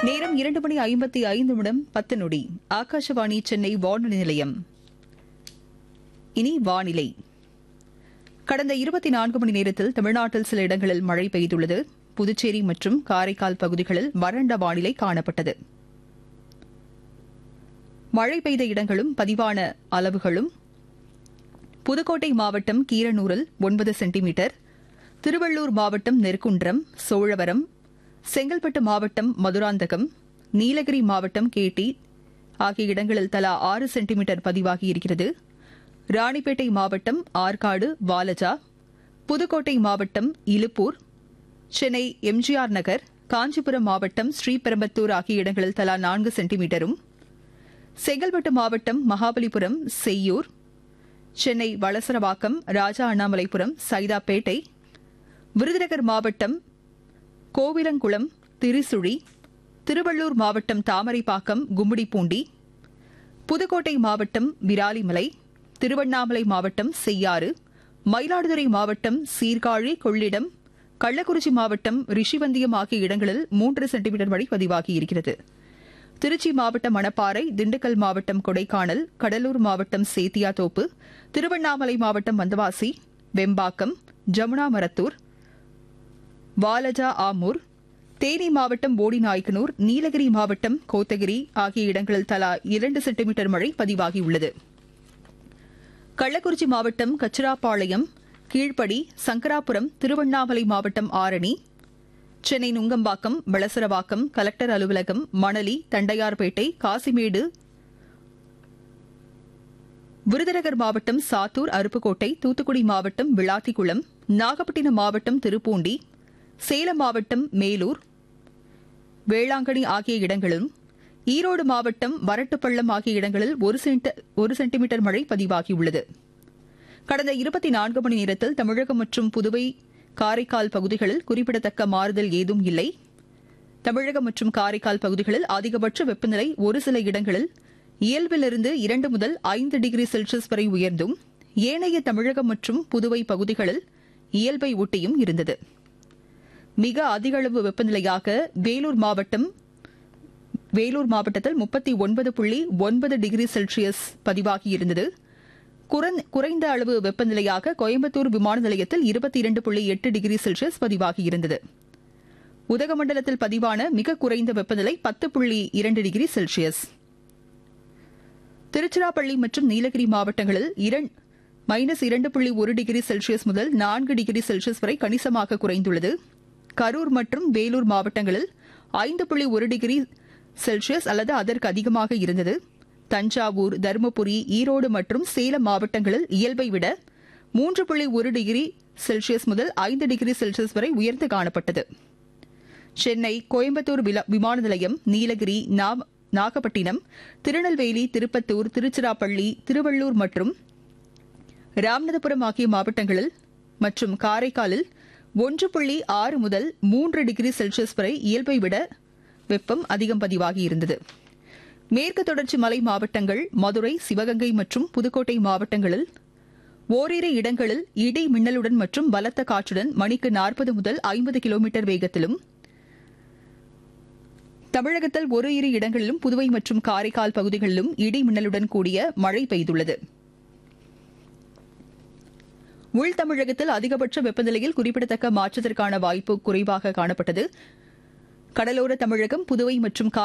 நேரம் 2:55 10 ஆகாஷவாணி சென்னை வானொலி நிலையம். இனி வானிலை. கடந்த 24 மணி நேரத்தில் தமிழ்நாட்டில் சில இடங்களில் மழை பெய்துள்ளது. புதுச்சேரி மற்றும் காரைக்கால் பகுதிகளில் வறண்ட வானிலை காணப்பட்டது. மழை பெய்த இடங்களும் பதிவான அளவுகளும்: புதுக்கோட்டை மாவட்டம் கீரனூரில் 9 சென்டிமீட்டர், திருவள்ளூர் மாவட்டம் நெற்குன்றம், சோழவரம், செங்கல்பட்டு மாவட்டம் மதுராந்தகம், நீலகிரி மாவட்டம் கேட்டி ஆகிய இடங்களில் தலா 6 சென்டிமீட்டர் பதிவாகியிருக்கிறது. ராணிப்பேட்டை மாவட்டம் ஆற்காடு, வாலஜா, புதுக்கோட்டை மாவட்டம் இலுப்பூர், சென்னை எம்ஜிஆர் நகர், காஞ்சிபுரம் மாவட்டம் ஸ்ரீபெரும்பத்தூர் ஆகிய இடங்களில் தலா 4 சென்டிமீட்டரும், செங்கல்பட்டு மாவட்டம் மகாபலிபுரம், செய்யூர், சென்னை வளசரவாக்கம், ராஜா அண்ணாமலைபுரம், சைதாப்பேட்டை, விருதுநகர் மாவட்டம் கோவிலங்குளம், திரிசுழி, திருவள்ளூர் மாவட்டம் தாமரைப்பாக்கம், கும்மிடிப்பூண்டி, புதுக்கோட்டை மாவட்டம் விராலிமலை, திருவண்ணாமலை மாவட்டம் செய்யாறு, மயிலாடுதுறை மாவட்டம் சீர்காழி, கொள்ளிடம், கள்ளக்குறிச்சி மாவட்டம் ரிஷிவந்தியம் ஆகிய இடங்களில் 3 சென்டிமீட்டர் மழை பதிவாகியிருக்கிறது. திருச்சி மாவட்டம் மணப்பாறை, திண்டுக்கல் மாவட்டம் கொடைக்கானல், கடலூர் மாவட்டம் சேத்தியாத்தோப்பு, திருவண்ணாமலை மாவட்டம் வந்தவாசி, வெம்பாக்கம், ஜமுனா மரத்தூர், வாலஜா ஆமூர், தேனி மாவட்டம் போடிநாயக்கனூர், நீலகிரி மாவட்டம் கோத்தகிரி ஆகிய இடங்களில் தலா 2 சென்டிமீட்டர் மழை பதிவாகியுள்ளது. கள்ளக்குறிச்சி மாவட்டம் கச்சிராப்பாளையம், கீழ்ப்படி, சங்கராபுரம், திருவண்ணாமலை மாவட்டம் ஆரணி, சென்னை நுங்கம்பாக்கம், வளசரவாக்கம், கலெக்டர் அலுவலகம், மணலி, தண்டையார்பேட்டை, காசிமேடு, விருதுநகர் மாவட்டம் சாத்தூர், அருப்புக்கோட்டை, தூத்துக்குடி மாவட்டம் விளாத்திக்குளம், நாகப்பட்டினம் மாவட்டம் திருப்பூண்டி, சேலம் மாவட்டம் மேலூர், வேளாங்கண்ணி ஆகிய இடங்களிலும், ஈரோடு மாவட்டம் வரட்டுப்பள்ளம் ஆகிய இடங்களில் 1 சென்டிமீட்டர் மழை பதிவாகியுள்ளது. கடந்த 24 மணி நேரத்தில் தமிழகம் மற்றும் புதுவை, காரைக்கால் பகுதிகளில் குறிப்பிடத்தக்க மாறுதல் ஏதும் இல்லை. தமிழகம் மற்றும் காரைக்கால் பகுதிகளில் அதிகபட்ச வெப்பநிலை ஒரு சில இடங்களில் இயல்பிலிருந்து 2 முதல் 5 டிகிரி செல்சியஸ் வரை உயர்ந்தும், ஏனைய தமிழகம் மற்றும் புதுவை பகுதிகளில் இயல்பை ஒட்டியும் இருந்தது. மிக அதிக அளவு வெப்பநிலையாக வேலூர் மாவட்டத்தில் 39.9 டிகிரி செல்சியஸ் பதிவாகியிருந்தது. குறைந்த அளவு வெப்பநிலையாக கோயம்புத்தூர் விமான நிலையத்தில் 22.8 டிகிரி செல்சியஸ் பதிவாகியிருந்தது. உதகமண்டலத்தில் பதிவான மிக குறைந்த வெப்பநிலை 10.2 டிகிரி செல்சியஸ். திருச்சிராப்பள்ளி மற்றும் நீலகிரி மாவட்டங்களில் -2.1 டிகிரி செல்சியஸ் முதல் 4 டிகிரி செல்சியஸ் வரை கணிசமாக குறைந்துள்ளது. கரூர் மற்றும் வேலூர் மாவட்டங்களில் 5.1 டிகிரி செல்சியஸ் அல்லது அதற்கு அதிகமாக இருந்தது. தஞ்சாவூர், தருமபுரி, ஈரோடு மற்றும் சேலம் மாவட்டங்களில் இயல்பை விட 3.1 டிகிரி செல்சியஸ் முதல் 5 டிகிரி செல்சியஸ் வரை உயர்ந்து காணப்பட்டது. சென்னை, கோயம்புத்தூர் விமான நிலையம், நீலகிரி, நாகப்பட்டினம், திருநெல்வேலி, திருப்பத்தூர், திருச்சிராப்பள்ளி, திருவள்ளூர் மற்றும் ராமநாதபுரம் ஆகிய மாவட்டங்களில் மற்றும் காரைக்காலில் 1.6 முதல் 3 டிகிரி செல்சியஸ் வரை இயல்பை விட வெப்பம் அதிகம் பதிவாகியிருந்தது. மேற்கு தொடர்ச்சி மலை மாவட்டங்கள், மதுரை, சிவகங்கை மற்றும் புதுக்கோட்டை மாவட்டங்களில் ஓரிரு இடங்களில் இடி மின்னலுடன் மற்றும் பலத்த காற்றுடன் மணிக்கு 40 முதல் 50 கிலோமீட்டர் வேகத்திலும், தமிழகத்தில் ஓரிரு இடங்களிலும் புதுவை மற்றும் காரைக்கால் பகுதிகளிலும் இடி மின்னலுடன் கூடிய மழை பெய்துள்ளது. உள் தமிழகத்தில் அதிகபட்ச வெப்பநிலையில் குறிப்பிடத்தக்க மாற்றத்திற்கான வாய்ப்பு குறைவாக காணப்பட்டது. கடலோர தமிழகம், புதுவை மற்றும்